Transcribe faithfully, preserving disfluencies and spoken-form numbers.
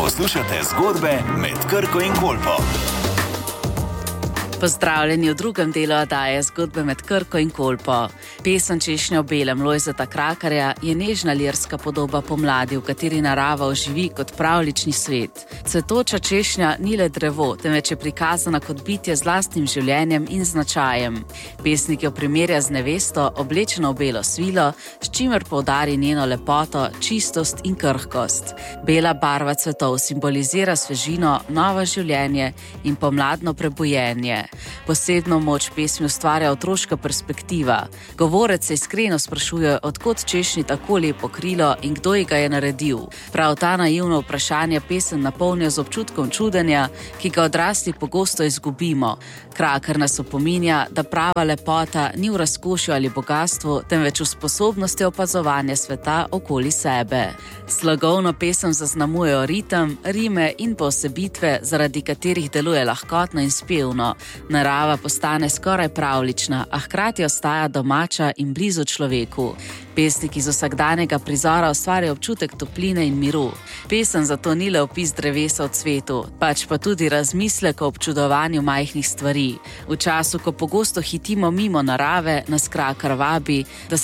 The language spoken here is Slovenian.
Poslušate zgodbe med Krko in Kolpo. Pozdravljeni v drugem delu oddaje Zgodbe med Krko in Kolpo. Pesem Češnja v belem Lojzeta Krakarja je nežna lirska podoba pomladi, v kateri narava oživi kot pravljični svet. Cvetoča češnja ni le drevo, temveč je prikazana kot bitje z lastnim življenjem in značajem. Pesnik jo primerja z nevesto, oblečeno v belo svilo, s čimer poudari njeno lepoto, čistost in krhkost. Bela barva cvetov simbolizira svežino, novo življenje in pomladno prebujenje. Posebno moč pesmi ustvarja otroška perspektiva. Govorec se iskreno sprašuje, od kod češnji tako lepo krilo in kdo ji ga je naredil. Prav ta naivno vprašanje pesem napolnijo z občutkom čudenja, ki ga odrasli pogosto izgubimo. Krakar nas opominja, da prava lepota ni v razkošju ali bogastvu, temveč v sposobnosti opazovanja sveta okoli sebe. Slogovno pesem zaznamujejo ritem, rime in posebitve, zaradi katerih deluje lahkotno in spevno. Narava postane skoraj pravljična, a hkrati ostaja domača in blizu človeku. Pesnik iz vsakdanjega prizora ustvarja občutek topline in miru. Pesem zato ni le opis drevesa v cvetu, pač pa tudi razmislek o občudovanju majhnih stvari. V času, ko pogosto hitimo mimo narave, nas Krakar vabi, da